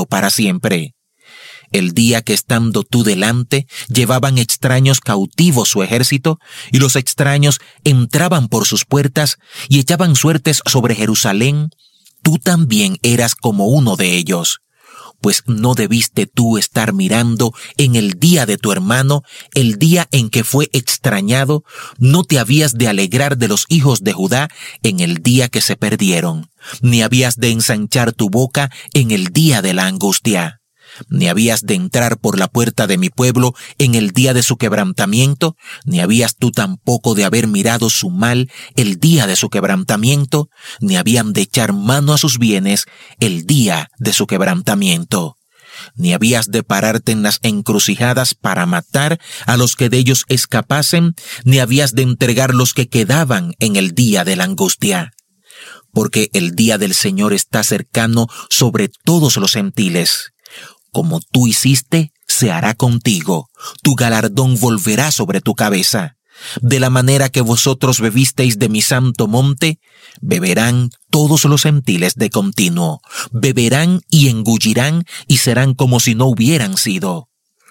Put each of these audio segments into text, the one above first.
olvidado para siempre. El día que estando tú delante, llevaban extraños cautivos su ejército, y los extraños entraban por sus puertas y echaban suertes sobre Jerusalén, tú también eras como uno de ellos. Pues no debiste tú estar mirando en el día de tu hermano, el día en que fue extrañado, no te habías de alegrar de los hijos de Judá en el día que se perdieron, ni habías de ensanchar tu boca en el día de la angustia. Ni habías de entrar por la puerta de mi pueblo en el día de su quebrantamiento, ni habías tú tampoco de haber mirado su mal el día de su quebrantamiento, ni habían de echar mano a sus bienes el día de su quebrantamiento. Ni habías de pararte en las encrucijadas para matar a los que de ellos escapasen, ni habías de entregar los que quedaban en el día de la angustia. Porque el día del Señor está cercano sobre todos los gentiles. Como tú hiciste, se hará contigo. Tu galardón volverá sobre tu cabeza. De la manera que vosotros bebisteis de mi santo monte, beberán todos los gentiles de continuo. Beberán y engullirán y serán como si no hubieran sido.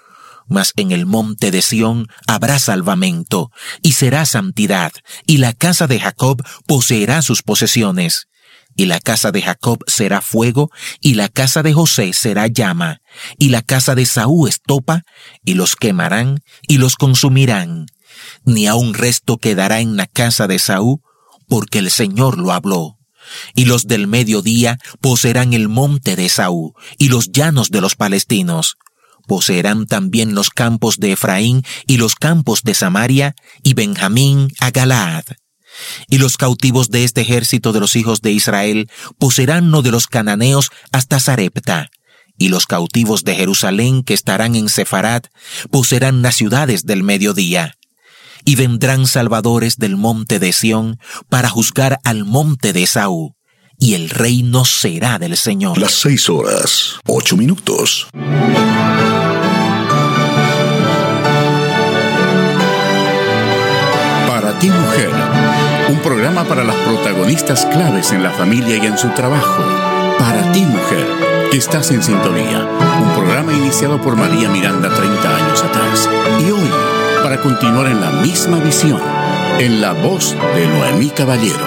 Mas en el monte de Sión habrá salvamento, y será santidad, y la casa de Jacob poseerá sus posesiones. Y la casa de Jacob será fuego, y la casa de José será llama, y la casa de Esaú estopa, y los quemarán, y los consumirán. Ni aun resto quedará en la casa de Esaú, porque el Señor lo habló. Y los del mediodía poseerán el monte de Esaú, y los llanos de los palestinos. Poseerán también los campos de Efraín, y los campos de Samaria, y Benjamín a Galaad. Y los cautivos de este ejército de los hijos de Israel poseerán lo de los cananeos hasta Sarepta, y los cautivos de Jerusalén que estarán en Sefarat poseerán las ciudades del mediodía. Y vendrán salvadores del monte de Sión para juzgar al monte de Esaú, y el reino será del Señor. Las 6:08. Para ti, mujer, un programa para las protagonistas claves en la familia y en su trabajo. Para ti, mujer, que estás en sintonía. Un programa iniciado por María Miranda 30 años atrás. Y hoy, para continuar en la misma visión, en la voz de Noemí Caballero.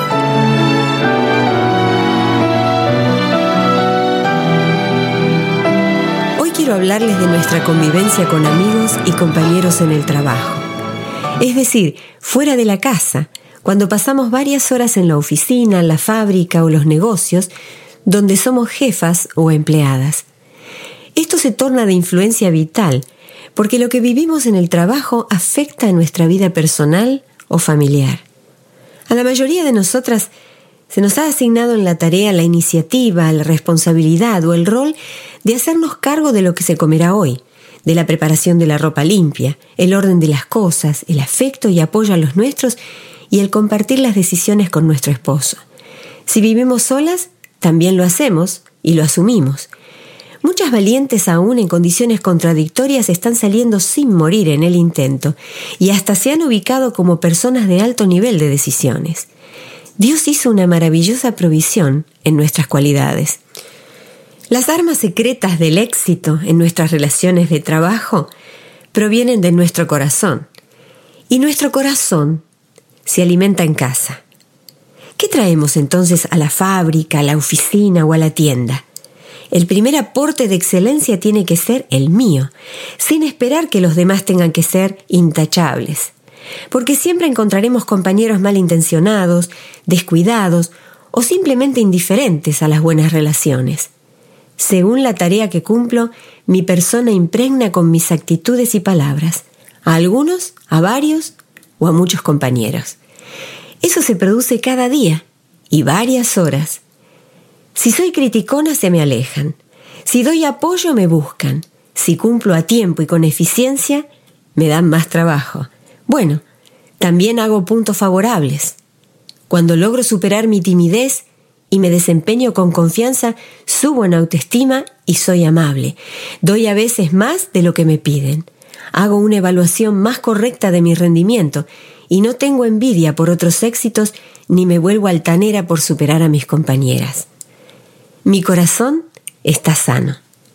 Hoy quiero hablarles de nuestra convivencia con amigos y compañeros en el trabajo. Es decir, fuera de la casa, cuando pasamos varias horas en la oficina, la fábrica o los negocios, donde somos jefas o empleadas. Esto se torna de influencia vital, porque lo que vivimos en el trabajo afecta a nuestra vida personal o familiar. A la mayoría de nosotras se nos ha asignado en la tarea la iniciativa, la responsabilidad o el rol de hacernos cargo de lo que se comerá hoy, de la preparación de la ropa limpia, el orden de las cosas, el afecto y apoyo a los nuestros y el compartir las decisiones con nuestro esposo. Si vivimos solas, también lo hacemos y lo asumimos. Muchas valientes aún en condiciones contradictorias están saliendo sin morir en el intento y hasta se han ubicado como personas de alto nivel de decisiones. Dios hizo una maravillosa provisión en nuestras cualidades. Las armas secretas del éxito en nuestras relaciones de trabajo provienen de nuestro corazón. Y nuestro corazón se alimenta en casa. ¿Qué traemos entonces a la fábrica, a la oficina o a la tienda? El primer aporte de excelencia tiene que ser el mío, sin esperar que los demás tengan que ser intachables. Porque siempre encontraremos compañeros malintencionados, descuidados o simplemente indiferentes a las buenas relaciones. Según la tarea que cumplo, mi persona impregna con mis actitudes y palabras, a algunos, a varios o a muchos compañeros. Eso se produce cada día y varias horas. Si soy criticona, se me alejan. Si doy apoyo, me buscan. Si cumplo a tiempo y con eficiencia, me dan más trabajo. Bueno, también hago puntos favorables. Cuando logro superar mi timidez y me desempeño con confianza, subo en autoestima y soy amable. Doy a veces más de lo que me piden. Hago una evaluación más correcta de mi rendimiento y no tengo envidia por otros éxitos ni me vuelvo altanera por superar a mis compañeras. Mi corazón está sano.